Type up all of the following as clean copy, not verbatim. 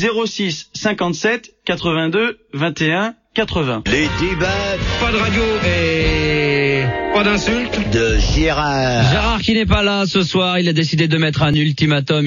06 57 82 21 80. Les débats. Pas de radio et pas d'insultes De Gérard. Gérard qui n'est pas là ce soir, il a décidé de mettre un ultimatum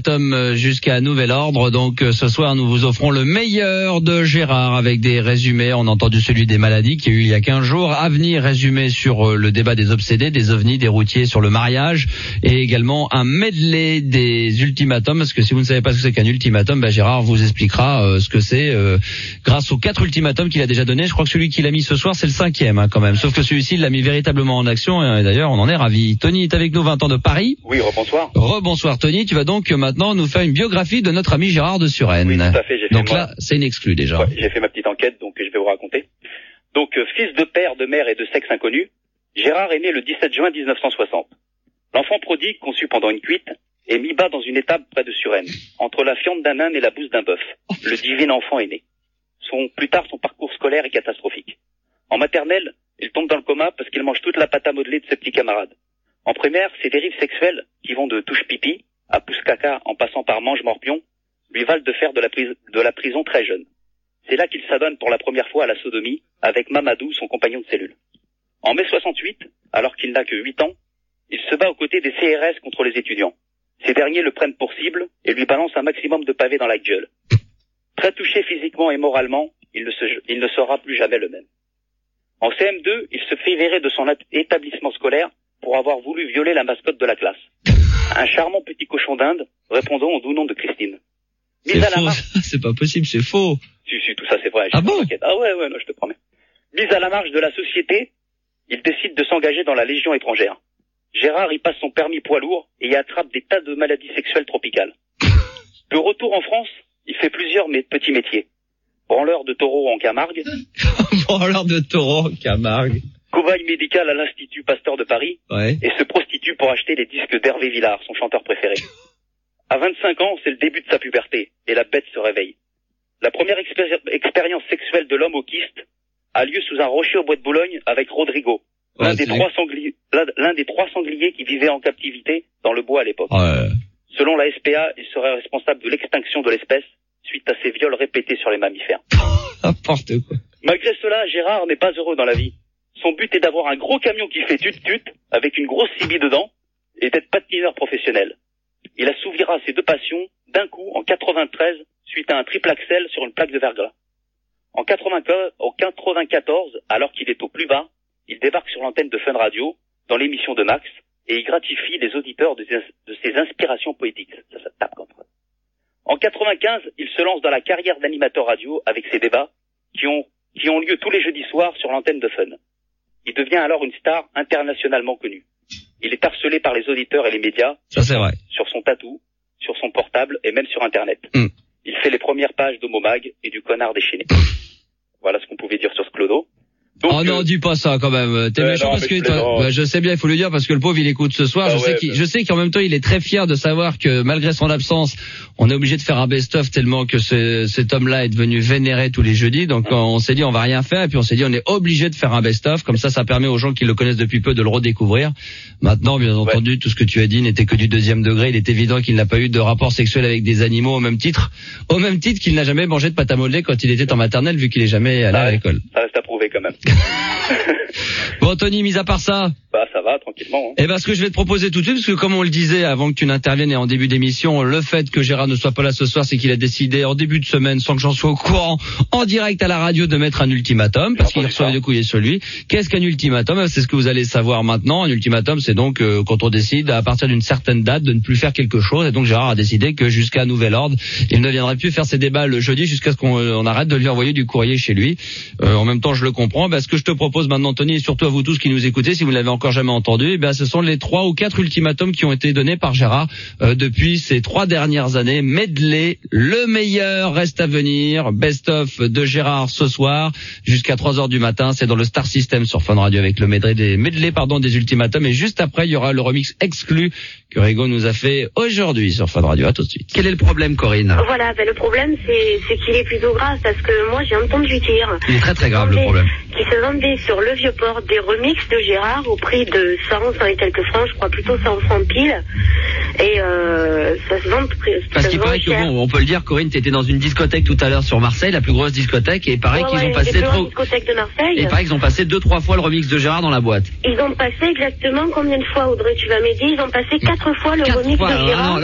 jusqu'à nouvel ordre. Donc ce soir nous vous offrons le meilleur de Gérard avec des résumés. On a entendu celui des maladies qui a eu il y a 15 jours. À venir, résumé sur le débat des obsédés, des ovnis, des routiers, sur le mariage. Et également un medley des ultimatums. Parce que si vous ne savez pas ce que c'est qu'un ultimatum, Gérard vous expliquera ce que c'est grâce aux 4 ultimatums qu'il a déjà donnés. Je crois que celui qu'il a mis ce soir c'est le 5e quand même. Sauf que celui-ci il l'a mis véritablement en action et d'ailleurs on en est ravis. Tony est avec nous, 20 ans de Paris. Oui, rebonsoir. Rebonsoir Tony, tu vas donc maintenant nous faire une biographie de notre ami Gérard de Suresnes. Oui, tout à fait. Donc là, c'est une exclue déjà. Ouais, j'ai fait ma petite enquête, donc je vais vous raconter. Donc, fils de père, de mère et de sexe inconnu, Gérard est né le 17 juin 1960. L'enfant prodigue, conçu pendant une cuite, est mis bas dans une étable près de Suresnes, entre la fiente d'un âne et la bouse d'un bœuf. Le divin enfant est né. Plus tard, son parcours scolaire est catastrophique. En maternelle, il tombe dans le coma parce qu'il mange toute la pâte à modeler de ses petits camarades. En primaire, ses dérives sexuelles, qui vont de touche pipi à pouce caca en passant par mange morpion, lui valent de faire de la prison très jeune. C'est là qu'il s'adonne pour la première fois à la sodomie avec Mamadou, son compagnon de cellule. En mai 68, alors qu'il n'a que 8 ans, il se bat aux côtés des CRS contre les étudiants. Ces derniers le prennent pour cible et lui balancent un maximum de pavés dans la gueule. Très touché physiquement et moralement, il ne sera plus jamais le même. En CM2, il se fait virer de son établissement scolaire pour avoir voulu violer la mascotte de la classe. Un charmant petit cochon d'Inde, répondant au doux nom de Christine. C'est faux, c'est pas possible, c'est faux. Si, tout ça c'est vrai. Ah bon? Ah ouais, non, je te promets. Mis à la marge de la société, il décide de s'engager dans la Légion étrangère. Gérard y passe son permis poids lourd et y attrape des tas de maladies sexuelles tropicales. De retour en France, il fait plusieurs petits métiers. Branleur de taureau en Camargue. Branleur de taureau en Camargue. Cobaye médical à l'Institut Pasteur de Paris. Ouais. Et se prostitue pour acheter les disques d'Hervé Villard, son chanteur préféré. À 25 ans, c'est le début de sa puberté, et la bête se réveille. La première expérience sexuelle de l'homme au kyste a lieu sous un rocher au bois de Boulogne avec Rodrigo, l'un des 3 sangliers qui vivaient en captivité dans le bois à l'époque. Ouais. Selon la SPA, il serait responsable de l'extinction de l'espèce suite à ses viols répétés sur les mammifères. N'importe quoi. Malgré cela, Gérard n'est pas heureux dans la vie. Son but est d'avoir un gros camion qui fait tut-tut avec une grosse CB dedans et d'être patineur professionnel. Il assouvira ses 2 passions d'un coup en 93 suite à un triple axel sur une plaque de verglas. En 94, alors qu'il est au plus bas, il débarque sur l'antenne de Fun Radio dans l'émission de Max et il gratifie les auditeurs de ses inspirations poétiques. Ça tape comme ça. En 95, il se lance dans la carrière d'animateur radio avec ses débats qui ont lieu tous les jeudis soirs sur l'antenne de Fun. Il devient alors une star internationalement connue. Il est harcelé par les auditeurs et les médias. Ça c'est vrai. Sur son tatou, sur son portable et même sur Internet. Il fait les premières pages d'Homomag et du Connard déchaîné. Voilà ce qu'on pouvait dire sur ce clodo. Donc, oh non, dis pas ça quand même. T'es méchant parce que je sais bien, il faut le dire parce que le pauvre il écoute ce soir. Je sais qu'en même temps il est très fier de savoir que malgré son absence, on est obligé de faire un best-of tellement que cet homme-là est devenu vénéré tous les jeudis. Donc on s'est dit on va rien faire et puis on s'est dit on est obligé de faire un best-of. Comme ça permet aux gens qui le connaissent depuis peu de le redécouvrir. Maintenant, bien entendu, tout ce que tu as dit n'était que du 2e degré. Il est évident qu'il n'a pas eu de rapport sexuel avec des animaux au même titre qu'il n'a jamais mangé de pâte à modeler quand il était en maternelle vu qu'il est jamais allé à l'école. Ça reste à prouver quand même. Bon Tony, mis à part ça, ça va tranquillement. Eh ben ce que je vais te proposer tout de suite, parce que comme on le disait avant que tu n'interviennes et en début d'émission, le fait que Gérard ne soit pas là ce soir, c'est qu'il a décidé en début de semaine, sans que j'en sois au courant, en direct à la radio, de mettre un ultimatum, parce qu'il reçoit de couiller sur lui. Qu'est-ce qu'un ultimatum? C'est ce que vous allez savoir maintenant. Un ultimatum, c'est donc quand on décide à partir d'une certaine date de ne plus faire quelque chose. Et donc Gérard a décidé que jusqu'à nouvel ordre, il ne viendrait plus faire ses débats le jeudi jusqu'à ce qu'on arrête de lui envoyer du courrier chez lui. En même temps, je le comprends. Ce que je te propose maintenant, Tony, et surtout à vous tous qui nous écoutez, si vous ne l'avez encore jamais entendu, ce sont les 3 ou 4 ultimatums qui ont été donnés par Gérard depuis ces 3 dernières années. Medley, le meilleur reste à venir, best-of de Gérard ce soir jusqu'à 3h du matin. C'est dans le Star System sur Fun Radio avec le medley des ultimatums. Et juste après, il y aura le remix exclu que Rigo nous a fait aujourd'hui sur Fun Radio. À tout de suite. Quel est le problème, Corinne? Voilà, le problème c'est qu'il est plutôt grave parce que moi j'ai entendu dire. Il est très très grave le problème. qui se vendaient sur le Vieux-Port des remixes de Gérard au prix de 100 et quelques francs, je crois plutôt 100 francs pile. Et ça se vend parce qu'il paraît que bon, on peut le dire, Corinne, t'étais dans une discothèque tout à l'heure sur Marseille, la plus grosse discothèque, et il paraît qu'ils ont passé discothèque de Marseille. Et il paraît qu'ils ont passé 2-3 fois le remix de Gérard dans la boîte. Ils ont passé exactement combien de fois, Audrey, tu vas m'aider? Ils ont passé 4 fois le remix de Gérard.